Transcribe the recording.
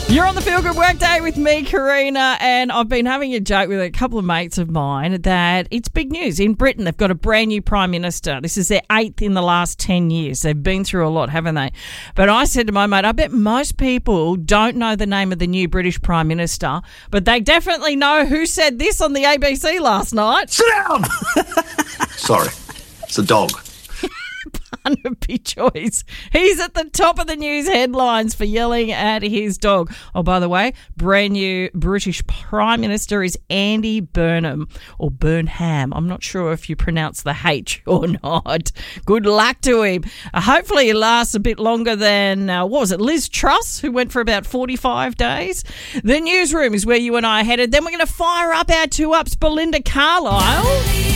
You're on the Feel Good Workday with me, Karina, and I've been having a joke with a couple of mates of mine that it's big news. In Britain, they've got a brand new Prime Minister. This is their 8th in the last 10 years. They've been through a lot, haven't they? But I said to my mate, I bet most people don't know the name of the new British Prime Minister, but they definitely know who said this on the ABC last night. Sit down! Sorry, it's a dog. Barnaby Joyce. He's at the top of the news headlines for yelling at his dog. Oh, by the way, brand new British Prime Minister is Andy Burnham, or Burnham. I'm not sure if you pronounce the H or not. Good luck to him. Hopefully he lasts a bit longer than, Liz Truss, who went for about 45 days. The newsroom is where you and I are headed. Then we're going to fire up our two-ups, Belinda Carlisle.